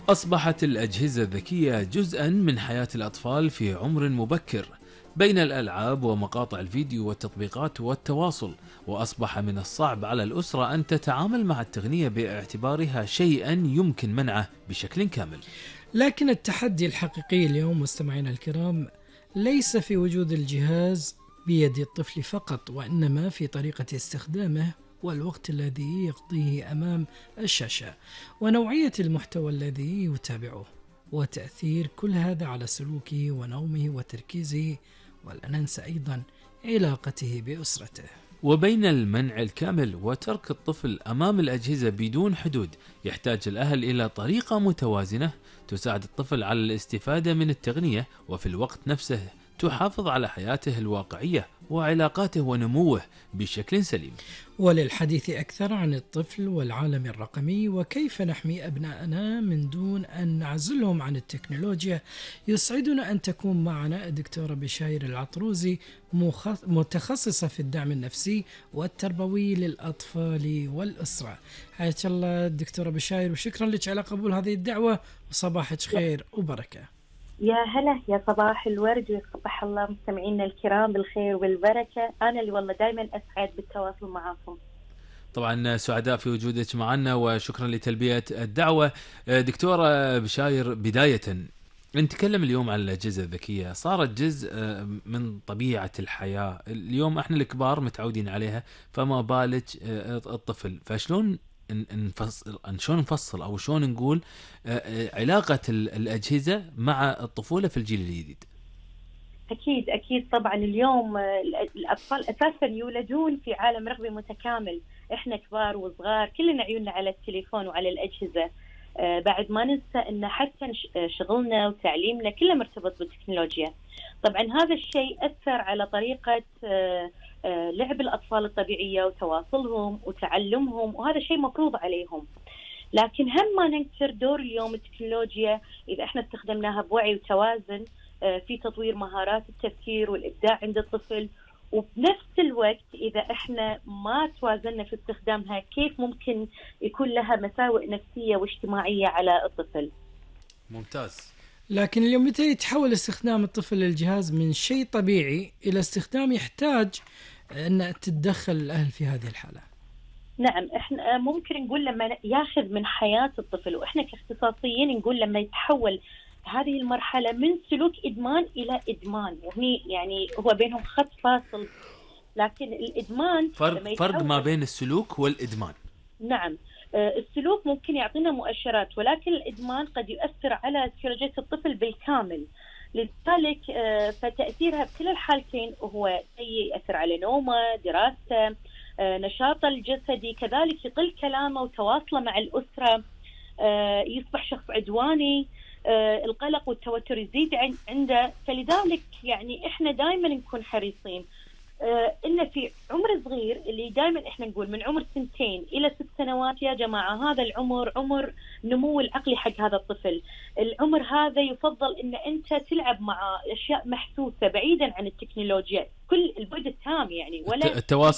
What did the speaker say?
أصبحت الأجهزة الذكية جزءاً من حياة الأطفال في عمر مبكر بين الألعاب ومقاطع الفيديو والتطبيقات والتواصل، وأصبح من الصعب على الأسرة أن تتعامل مع التقنية باعتبارها شيئاً يمكن منعه بشكل كامل. لكن التحدي الحقيقي اليوم مستمعينا الكرام ليس في وجود الجهاز بيد الطفل فقط، وإنما في طريقة استخدامه والوقت الذي يقضيه أمام الشاشة ونوعية المحتوى الذي يتابعه، وتأثير كل هذا على سلوكه ونومه وتركيزه، ولا ننسى أيضا علاقته بأسرته. وبين المنع الكامل وترك الطفل أمام الأجهزة بدون حدود، يحتاج الأهل إلى طريقة متوازنة تساعد الطفل على الاستفادة من التقنية وفي الوقت نفسه تحافظ على حياته الواقعية وعلاقاته ونموه بشكل سليم. وللحديث أكثر عن الطفل والعالم الرقمي وكيف نحمي أبنائنا من دون أن نعزلهم عن التكنولوجيا، يسعدنا أن تكون معنا الدكتورة بشاير العطروزي، متخصصة في الدعم النفسي والتربوي للأطفال والأسرة. حياك الله دكتورة بشاير، وشكرا لك على قبول هذه الدعوة، وصباحك خير وبركة. يا هلا، يا صباح الورد، ويصبح الله مستمعينا الكرام بالخير والبركة. أنا اللي والله دائما أسعد بالتواصل معكم. طبعا سعداء في وجودك معنا وشكرا لتلبية الدعوة. دكتورة بشاير، بداية نتكلم اليوم عن الأجهزة الذكية. صارت جزء من طبيعة الحياة اليوم، احنا الكبار متعودين عليها، فما بالك الطفل. فشلون نفصل أو شلون نقول علاقة الأجهزة مع الطفولة في الجيل الجديد؟ أكيد طبعا اليوم الأطفال أساسا يولدون في عالم رقمي متكامل. إحنا كبار وصغار كلنا عيوننا على التليفون وعلى الأجهزة. بعد ما ننسى أن حتى شغلنا وتعليمنا كله مرتبط بالتكنولوجيا. طبعا هذا الشيء أثر على طريقة لعب الأطفال الطبيعية وتواصلهم وتعلمهم، وهذا شيء مفروض عليهم. لكن هم ما ننكر دور اليوم التكنولوجيا إذا إحنا استخدمناها بوعي وتوازن في تطوير مهارات التفكير والإبداع عند الطفل، وبنفس الوقت إذا إحنا ما توازننا في استخدامها كيف ممكن يكون لها مساوئ نفسية واجتماعية على الطفل. ممتاز. لكن اليوم متى يتحول استخدام الطفل للجهاز من شيء طبيعي إلى استخدام يحتاج أن تتدخل الأهل في هذه الحالة؟ نعم، إحنا ممكن نقول لما ياخذ من حياة الطفل، وإحنا كاختصاصيين نقول لما يتحول هذه المرحلة من سلوك إدمان إلى إدمان، وهني يعني هو بينهم خط فاصل. لكن الإدمان فرق ما بين السلوك والإدمان. نعم، السلوك ممكن يعطينا مؤشرات، ولكن الإدمان قد يؤثر على سيكولوجية الطفل بالكامل. لذلك فتأثيرها بكل الحالتين هو يأثر على نومه، دراسته، نشاطه الجسدي، كذلك يقل كلامه وتواصله مع الأسرة، يصبح شخص عدواني، القلق والتوتر يزيد عنده. فلذلك يعني إحنا دائما نكون حريصين إن في عمر صغير، اللي دائما إحنا نقول من عمر 2 إلى 6 سنوات يا جماعة، هذا العمر عمر نمو العقلي حق هذا الطفل. العمر هذا يفضل إن أنت تلعب مع أشياء محسوسة بعيدا عن التكنولوجيا، كل البعد التام يعني، ولا التواصل